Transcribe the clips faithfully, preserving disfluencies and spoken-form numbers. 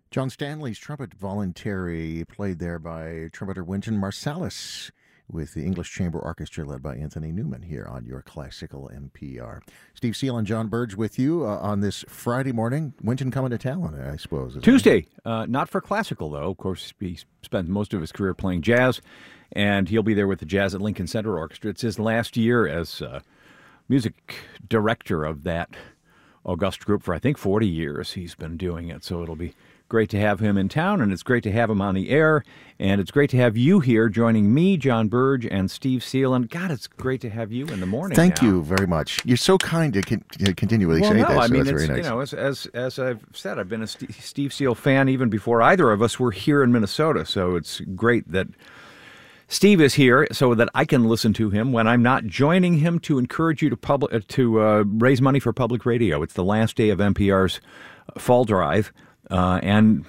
John Stanley's Trumpet Voluntary, played there by trumpeter Wynton Marsalis with the English Chamber Orchestra led by Anthony Newman here on your Classical M P R. Steve Seal and John Burge with you uh, on this Friday morning. Wynton coming to town, I suppose. Tuesday. Uh, not for classical, though. Of course, he spent most of his career playing jazz, and he'll be there with the Jazz at Lincoln Center Orchestra. It's his last year as uh, music director of that august group for, I think, forty years he's been doing it. So it'll be great to have him in town, and it's great to have him on the air, and it's great to have you here joining me, John Burge, and Steve Seal. And God, it's great to have you in the morning. Thank now. you very much. You're so kind to, con- to continually well, say no, that. I So mean, that's it's, very nice. you know, as, as as I've said, I've been a St- Steve Seal fan even before either of us were here in Minnesota. So it's great that Steve is here so that I can listen to him when I'm not joining him to encourage you to public to uh, raise money for public radio. It's the last day of N P R's fall drive, uh, and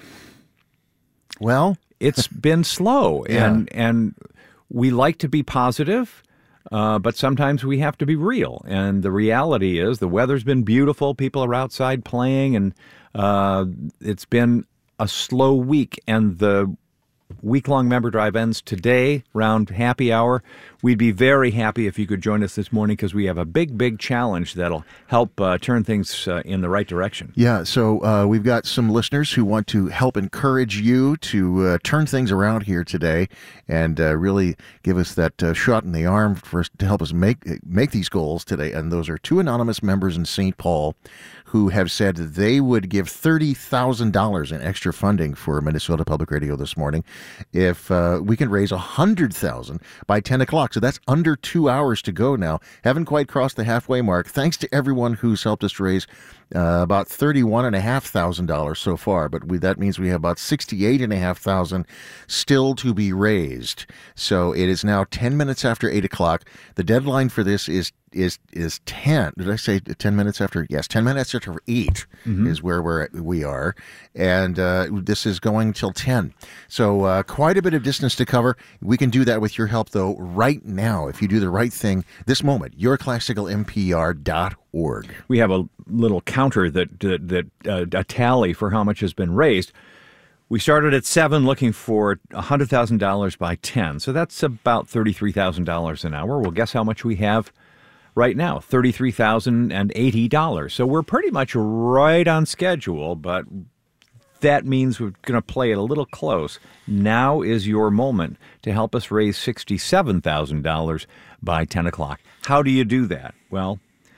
well, it's been slow, Yeah. and and we like to be positive, uh, but sometimes we have to be real. And the reality is the weather's been beautiful. People are outside playing, and uh, it's been a slow week. And the week-long member drive ends today around happy hour. We'd be very happy if you could join us this morning because we have a big, big challenge that'll help uh, turn things uh, in the right direction. Yeah, so uh, we've got some listeners who want to help encourage you to uh, turn things around here today and uh, really give us that uh, shot in the arm for us to help us make make these goals today. And those are two anonymous members in Saint Paul who have said that they would give thirty thousand dollars in extra funding for Minnesota Public Radio this morning if uh, we can raise one hundred thousand dollars by ten o'clock. So that's under two hours to go now. Haven't quite crossed the halfway mark. Thanks to everyone who's helped us raise uh, about thirty-one thousand five hundred dollars so far. But we, that means we have about sixty-eight thousand five hundred dollars still to be raised. So it is now ten minutes after eight o'clock. The deadline for this is is is ten. Did I say ten minutes after? Yes, ten minutes after eight mm-hmm. is where we're at, we are, and uh, this is going till ten. So uh, quite a bit of distance to cover. We can do that with your help, though, right now. If you do the right thing this moment, your classical M P R dot org. We have a little counter that that, that uh, a tally for how much has been raised. We started at seven, looking for one hundred thousand dollars by ten, so that's about thirty-three thousand dollars an hour. Well, guess how much we have right now? thirty-three thousand eighty dollars. So we're pretty much right on schedule, but that means we're going to play it a little close. Now is your moment to help us raise sixty-seven thousand dollars by ten o'clock. How do you do that? Well,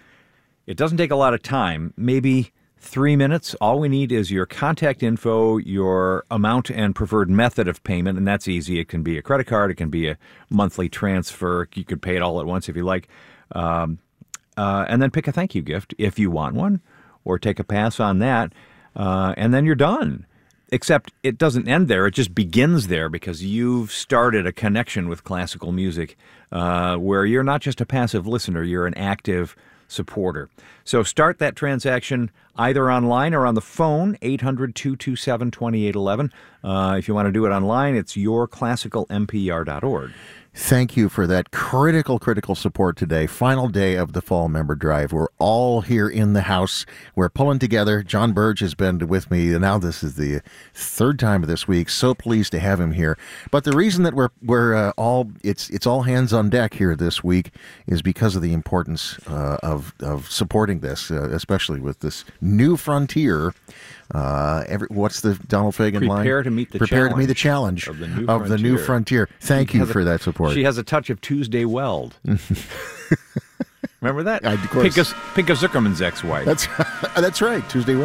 it doesn't take a lot of time, maybe three minutes. All we need is your contact info, your amount and preferred method of payment, and that's easy. It can be a credit card. It can be a monthly transfer. You could pay it all at once if you like. Um, uh, and then pick a thank you gift if you want one, or take a pass on that, uh, and then you're done. Except it doesn't end there. It just begins there because you've started a connection with classical music uh, where you're not just a passive listener, you're an active supporter. So start that transaction either online or on the phone, eight hundred, two two seven, two eight one one. Uh, if you want to do it online, it's your classical M P R dot org. Thank you for that critical, critical support today. Final day of the fall member drive. We're all here in the house. We're pulling together. John Burge has been with me. Now this is the third time of this week. So pleased to have him here. But the reason that we're we're uh, all it's it's all hands on deck here this week is because of the importance uh, of of supporting this, uh, especially with this new frontier. Uh, every, what's the Donald Fagen Prepare line? Prepare to meet the Prepare challenge. to meet the challenge of the new of frontier. The new frontier. Thank you for a, that support. She has a touch of Tuesday Weld. Remember that? I, of course. Pinka, Pinka Zuckerman's ex-wife. That's that's right. Tuesday